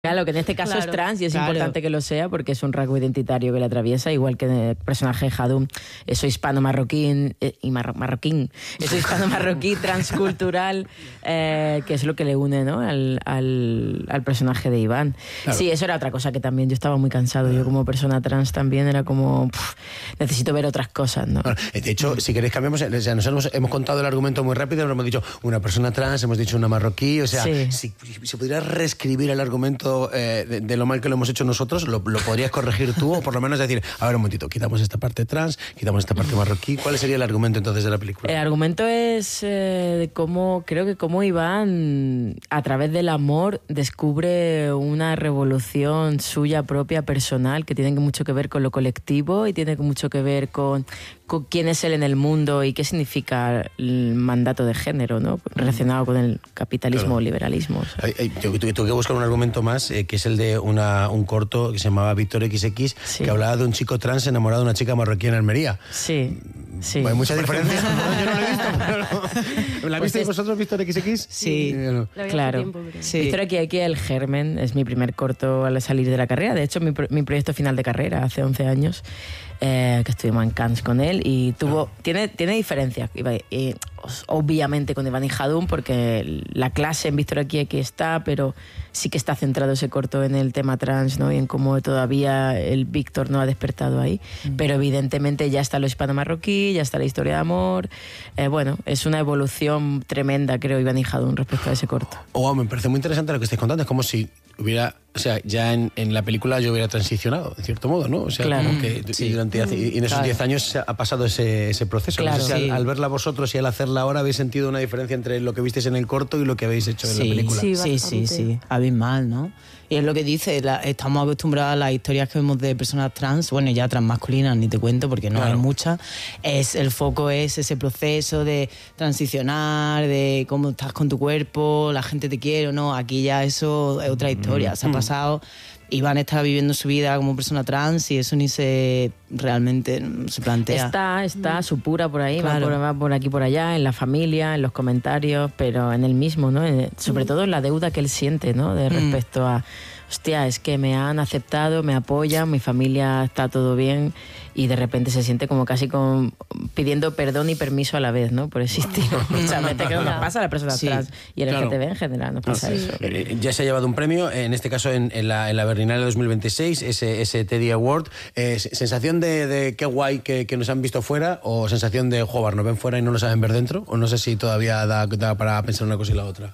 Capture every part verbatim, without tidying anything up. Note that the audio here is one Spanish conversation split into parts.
Claro, que en este caso Claro, es trans y es claro. importante que lo sea porque es un rasgo identitario que le atraviesa, igual que en el personaje de Hadum, eso hispano-marroquín, eh, y marro, marroquín, eso hispano-marroquí transcultural, eh, que es lo que le une, ¿no?, al, al, al personaje de Iván. Claro. Sí, eso era otra cosa que también yo estaba muy cansado. Yo como persona trans también era como, pff, necesito ver otras cosas, ¿no? Bueno, de hecho, si queréis cambiamos, o sea, nosotros hemos, hemos contado el argumento muy rápido, nos hemos dicho una persona trans, hemos dicho una marroquí, o sea, Sí. si, si pudieras reescribir el argumento eh, de, de lo mal que lo hemos hecho nosotros, lo, lo podrías corregir tú, o por lo menos decir, a ver un momentito, quitamos esta parte trans, quitamos esta parte marroquí. ¿Cuál sería el argumento entonces de la película? El argumento es eh, de cómo, creo que cómo Iván, a través del amor, descubre una revolución suya propia, personal, que tiene mucho que ver con lo colectivo y tiene mucho que ver con, con quién es él en el mundo y qué significa el mandato de género, ¿no?, relacionado con el capitalismo Claro. o liberalismo. O sea. Hay, hay, yo tuve que buscar un argumento más, eh, que es el de una, un corto que se llamaba Víctor equis equis, Sí. que hablaba de un chico trans enamorado de una chica marroquí en Almería. Sí, sí. Hay mucha diferencia. No, yo no lo he visto. Pero... ¿La Pues visteis es... vosotros, Víctor equis equis? Sí. Eh, no. Claro. Tiempo, pero... Sí. Víctor aquí, aquí el germen es mi primer corto al salir de la carrera. De hecho, mi, mi proyecto final de carrera hace once años, eh, que estuvimos en Cannes con él y tuvo ah. tiene, tiene diferencias. Y, obviamente con Iván y Hadum, porque la clase en Víctor aquí, aquí está, pero sí que está centrado ese corto en el tema trans, ¿no?, y en cómo todavía el Víctor no ha despertado ahí. Mm. Pero evidentemente ya está lo hispano-marroquí, ya está la historia de amor. Eh, bueno, es una evolución tremenda, creo, Iván y Hadum respecto a ese corto. Oh, me parece muy interesante lo que estáis contando. Es como si hubiera, o sea, ya en, en la película yo hubiera transicionado, en cierto modo, ¿no? O sea, claro. como que Sí. y durante, y en esos diez claro. años ha pasado ese, ese proceso. Claro, no sé si sí. al, al verla vosotros y al hacerla ahora habéis sentido una diferencia entre lo que visteis en el corto y lo que habéis hecho en sí, la película. Sí, sí, sí, sí, abismal, ¿no? Y es lo que dice, la, estamos acostumbrados a las historias que vemos de personas trans, bueno, ya transmasculinas, ni te cuento porque no claro. hay muchas. Es, el foco es ese proceso de transicionar, de cómo estás con tu cuerpo, la gente te quiere o no. Aquí ya eso es otra historia. Se ha pasado, Iván está viviendo su vida como persona trans y eso ni se realmente se plantea. Está, está, su pura por ahí, claro. va, por, va por aquí por allá, en la familia, en los comentarios, pero en él mismo, ¿no? Sobre mm. todo en la deuda que él siente, ¿no? De respecto mm. a, hostia, es que me han aceptado, me apoyan, mi familia está todo bien, y de repente se siente como casi con, pidiendo perdón y permiso a la vez, ¿no?, por existir. O sea, me te quedo, nos pasa a las personas sí. trans y el claro. L G T B en general, nos pasa sí. eso. Eh, ya se ha llevado un premio, en este caso en, en, la, en la Berlinale dos mil veintiséis, ese, ese Teddy Award. Eh, ¿Sensación de, de qué guay que, que nos han visto fuera, o sensación de, joder, nos ven fuera y no nos saben ver dentro? O no sé si todavía da, da para pensar una cosa y la otra.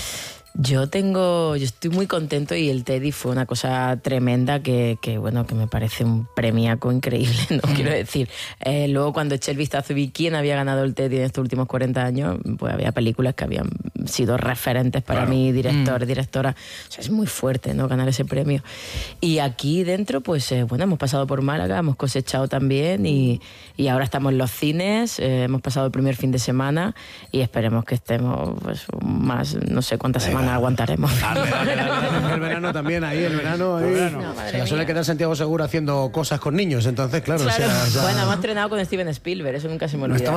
Yo tengo, yo estoy muy contento, y el Teddy fue una cosa tremenda que, que bueno, que me parece un premiaco increíble, no quiero decir. Eh, luego cuando eché el vistazo y vi quién había ganado el Teddy en estos últimos cuarenta años, pues había películas que habían sido referentes para claro. mí, director, mm. directora. O sea, es muy fuerte, ¿no?, ganar ese premio. Y aquí dentro, pues eh, bueno, hemos pasado por Málaga, hemos cosechado también, y, y ahora estamos en los cines, eh, hemos pasado el primer fin de semana y esperemos que estemos pues más, no sé cuántas semanas aguantaremos. Dale, dale, dale. El verano también, ahí, el verano. Ahí. No, se la suele quedar Santiago Segura haciendo cosas con niños, entonces, claro. claro. O sea, o sea... Bueno, hemos entrenado con Steven Spielberg, eso nunca se me olvida.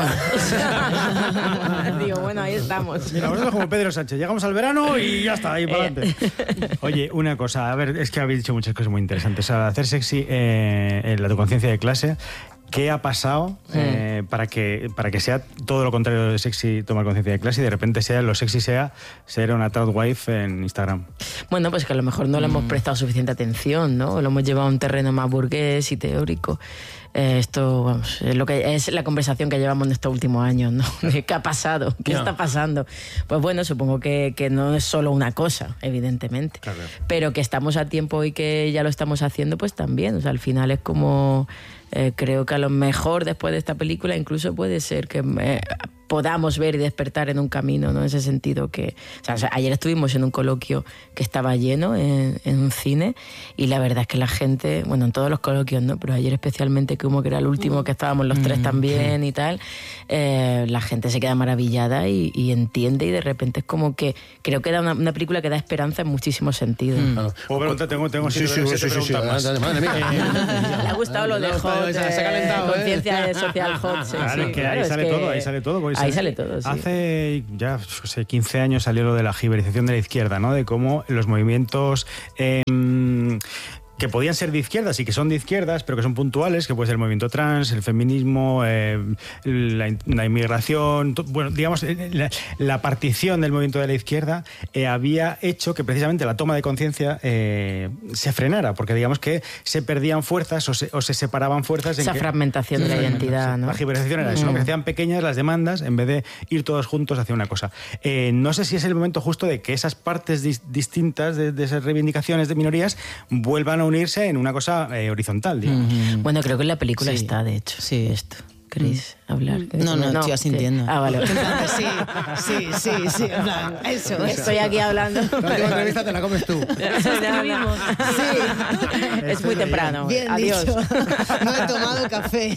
No Digo, bueno, ahí estamos. Mira, nosotros como Pedro Sánchez, llegamos al verano y ya está, ahí para adelante. Oye, una cosa, a ver, es que habéis dicho muchas cosas muy interesantes. O sea, hacer sexy eh, en la tu conciencia de clase. ¿Qué ha pasado sí. eh, para, que, para que sea todo lo contrario de sexy tomar conciencia de clase y de repente sea lo sexy sea ser una proud wife en Instagram? Bueno, pues que a lo mejor no le hemos prestado suficiente atención, ¿no? Lo hemos llevado a un terreno más burgués y teórico. Eh, esto, vamos, es, lo que, es la conversación que llevamos en estos últimos años, ¿no? ¿Qué ha pasado? ¿Qué no. está pasando? Pues bueno, supongo que, que no es solo una cosa, evidentemente. Claro. Pero que estamos a tiempo y que ya lo estamos haciendo, pues también. O sea, al final es como... Eh, creo que a lo mejor después de esta película incluso puede ser que eh, podamos ver y despertar en un camino, ¿no? En ese sentido que... O sea, o sea, ayer estuvimos en un coloquio que estaba lleno en, en un cine, y la verdad es que la gente, bueno, en todos los coloquios, ¿no?, pero ayer especialmente, como que era el último, que estábamos los tres también y tal, eh, la gente se queda maravillada y, y entiende, y de repente es como que creo que da una, una película que da esperanza en muchísimos sentidos. Mm. Claro. ¿Puedo preguntar? Tengo, tengo sí, sí, sí, sí, sí, sí. Madre mía. Le ha gustado lo de Hot, se ha calentado, conciencia social Hot. Sí, claro, sí, que claro, ahí sale es que todo, ahí sale todo. Ahí Ahí sale todo, sí. Hace ya, no sé, quince años salió lo de la jiberización de la izquierda, ¿no? De cómo los movimientos... Eh, que podían ser de izquierdas y que son de izquierdas, pero que son puntuales, que puede ser el movimiento trans, el feminismo, eh, la, la inmigración, to, bueno, digamos, la, la partición del movimiento de la izquierda eh, había hecho que precisamente la toma de conciencia eh, se frenara, porque digamos que se perdían fuerzas o se, o se separaban fuerzas. Esa en que, fragmentación de la identidad, ¿no? La giberización era eso, mm. ¿no? Que hacían pequeñas las demandas en vez de ir todos juntos hacia una cosa. Eh, no sé si es el momento justo de que esas partes dis, distintas de, de esas reivindicaciones de minorías vuelvan a unirse en una cosa eh, horizontal, digamos. Mm-hmm. Bueno, creo que en la película sí. está, de hecho, sí. esto. ¿Queréis mm. hablar? No, no, no, estoy asintiendo. Ah, vale. Sí, sí, sí, sí, en plan, eso. Estoy aquí hablando. La última entrevista te la comes tú. No, no. Sí. Es muy temprano. Bien Adiós. dicho. No he tomado café.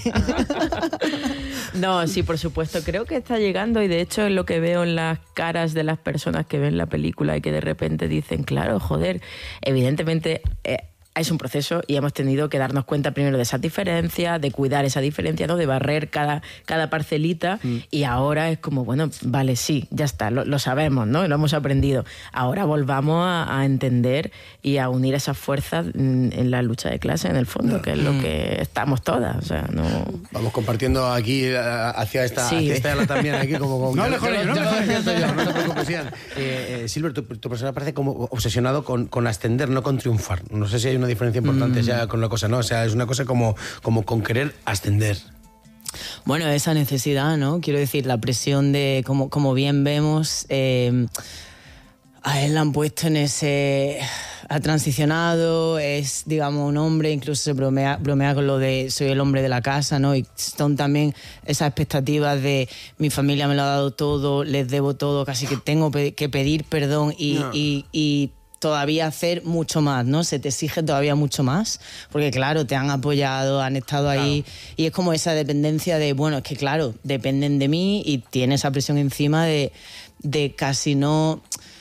No, sí, por supuesto. Creo que está llegando y de hecho es lo que veo en las caras de las personas que ven la película y que de repente dicen, claro, joder, evidentemente... Eh, es un proceso y hemos tenido que darnos cuenta primero de esas diferencias, de cuidar esa diferencia, ¿no? De barrer cada, cada parcelita mm. y ahora es como, bueno, vale, sí, ya está, lo, lo sabemos, ¿no? Lo hemos aprendido. Ahora volvamos a, a entender y a unir esas fuerzas en, en la lucha de clase, en el fondo, no. que es lo que estamos todas. O sea, no... Vamos compartiendo aquí hacia esta, sí. hacia esta ala también, aquí como... como no, ya, mejor ya, yo, ya no, lo mejor yo, no te preocupes, Ian. Eh, eh, Silver, tu, tu persona parece como obsesionado con, con ascender, no con triunfar. No sé si hay una diferencia importante mm. ya con la cosa, ¿no? O sea, es una cosa como, como con querer ascender. Bueno, esa necesidad, ¿no? Quiero decir, la presión de, como, como bien vemos, eh, a él la han puesto en ese... Ha transicionado, es, digamos, un hombre, incluso se bromea, bromea con lo de soy el hombre de la casa, ¿no? Y son también esas expectativas de mi familia me lo ha dado todo, les debo todo, casi que tengo que pedir perdón y... No. y, y todavía hacer mucho más, ¿no? Se te exige todavía mucho más, porque claro, te han apoyado, han estado ahí, claro. Y es como esa dependencia de, bueno, es que claro, dependen de mí y tiene esa presión encima de, de casi no...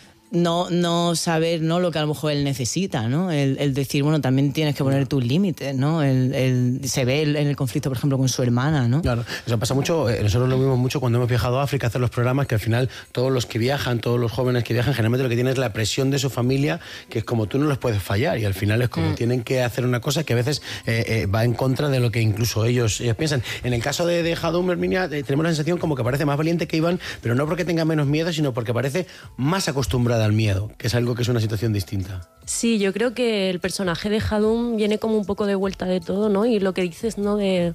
No, no saber, ¿no?, lo que a lo mejor él necesita, ¿no? El, el decir, bueno, también tienes que poner tus límites, ¿no? El, el, se ve en el conflicto, por ejemplo, con su hermana, ¿no? Claro, eso pasa mucho, nosotros lo vimos mucho cuando hemos viajado a África a hacer los programas, que al final todos los que viajan, todos los jóvenes que viajan, generalmente lo que tienen es la presión de su familia, que es como tú no los puedes fallar, y al final es como mm. tienen que hacer una cosa que a veces eh, eh, va en contra de lo que incluso ellos, ellos piensan. En el caso de, de Jadum, Herminia, eh, tenemos la sensación como que parece más valiente que Iván, pero no porque tenga menos miedo, sino porque parece más acostumbrada al miedo, que es algo que es una situación distinta. Sí, yo creo que el personaje de Jadum viene como un poco de vuelta de todo, ¿no? Y lo que dices, ¿no? De,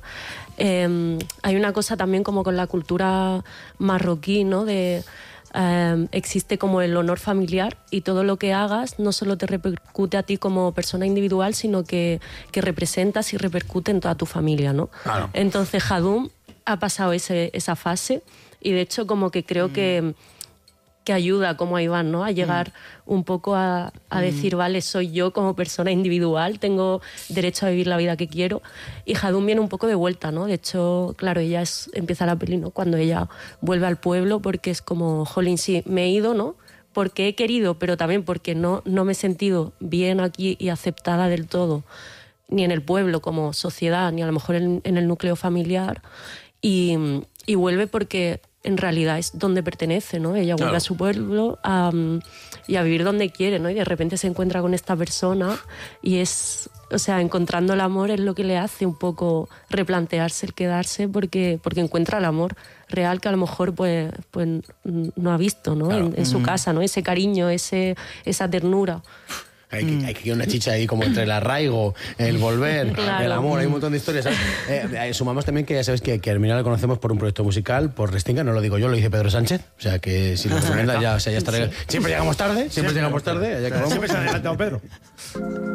eh, hay una cosa también como con la cultura marroquí, ¿no? De... Eh, existe como el honor familiar y todo lo que hagas no solo te repercute a ti como persona individual, sino que, que representas y repercute en toda tu familia, ¿no? Claro. Entonces Jadum ha pasado ese, esa fase y de hecho como que creo mm. que que ayuda como a Iván, ¿no? A llegar mm. un poco a, a mm. decir, vale, soy yo como persona individual, tengo derecho a vivir la vida que quiero. Y Jadum viene un poco de vuelta, ¿no? De hecho, claro, ella es, empieza la peli, ¿no? Cuando ella vuelve al pueblo, porque es como, jolín, sí, me he ido, ¿no? Porque he querido, pero también porque no, no me he sentido bien aquí y aceptada del todo, ni en el pueblo como sociedad, ni a lo mejor en, en el núcleo familiar. Y, y vuelve porque... en realidad es donde pertenece, ¿no? Ella vuelve claro. a su pueblo um, y a vivir donde quiere, ¿no? Y de repente se encuentra con esta persona y es, o sea, encontrando el amor es lo que le hace un poco replantearse el quedarse porque, porque encuentra el amor real que a lo mejor pues, pues no ha visto, ¿no? Claro. En, en su mm. casa, ¿no? Ese cariño, ese, esa ternura. Hay que, hay que ir una chicha ahí como entre el arraigo, el volver, claro. el amor, hay un montón de historias. Eh, eh, sumamos también que ya sabes que, que a Herminia la conocemos por un proyecto musical, por Restinga, no lo digo yo, lo dice Pedro Sánchez, o sea que si lo recomienda ya, o sea, ya estará. Sí. Siempre llegamos tarde, siempre, siempre llegamos tarde. Siempre se adelanta Pedro.